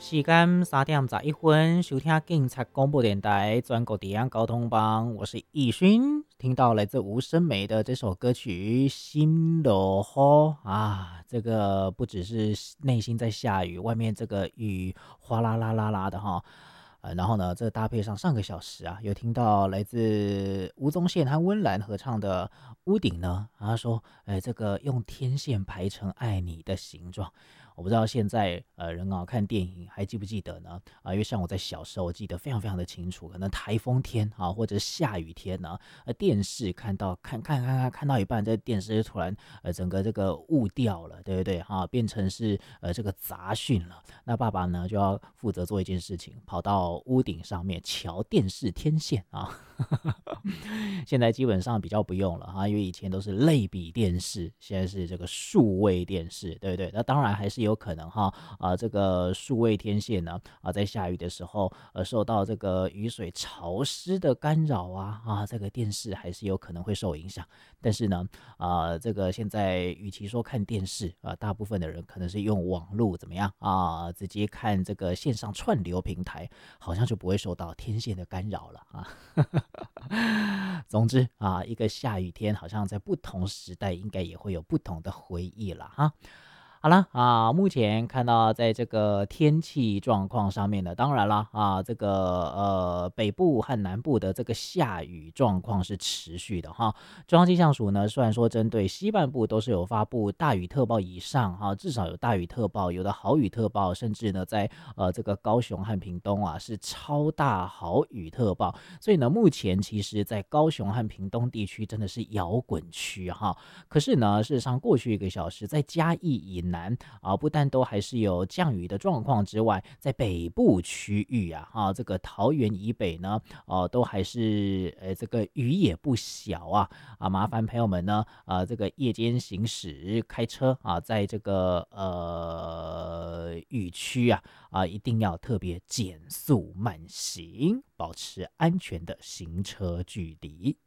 时间3点11分，收听警察广播电台全国治安交通帮，我是易勋。听到来自吴声梅的这首歌曲《心落雨》啊，这个不只是内心在下雨，外面这个雨哗啦啦啦啦的哈。然后呢，这搭配上上个小时啊，有听到来自吴宗宪和温岚合唱的《屋顶》呢，他说，这个用天线排成爱你的形状。我不知道现在人啊看电影还记不记得呢？因为像我在小时候，我记得非常非常的清楚，可能台风天啊，或者下雨天呢，电视看到一半，这电视突然整个这个雾掉了，对不对哈？变成是这个杂讯了。那爸爸呢就要负责做一件事情，跑到屋顶上面瞧电视天线啊。现在基本上比较不用了哈，因为以前都是类比电视，现在是这个数位电视，对不对？那当然还是有可能哈，这个数位天线呢，在下雨的时候，受到这个雨水潮湿的干扰这个电视还是有可能会受影响。但是呢，这个现在与其说看电视大部分的人可能是用网络怎么样直接看这个线上串流平台，好像就不会受到天线的干扰了啊。总之一个下雨天，好像在不同时代应该也会有不同的回忆了哈。好了目前看到在这个天气状况上面呢，当然了这个北部和南部的这个下雨状况是持续的哈。中央气象署呢，虽然说针对西半部都是有发布大雨特报以上至少有大雨特报，有的豪雨特报，甚至呢在这个高雄和屏东是超大豪雨特报。所以呢，目前其实在高雄和屏东地区真的是摇滚区哈。可是呢，事实上过去1个小时在嘉义以南不但都还是有降雨的状况之外，在北部区域这个桃园以北呢都还是这个雨也不小麻烦朋友们呢这个夜间行驶开车在这个雨区一定要特别减速慢行，保持安全的行车距离。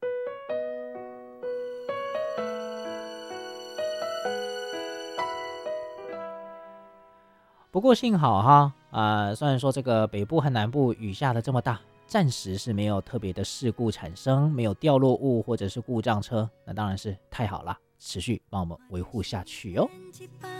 不过幸好虽然说这个北部和南部雨下的这么大，暂时是没有特别的事故产生，没有掉落物或者是故障车，那当然是太好了，持续帮我们维护下去哦。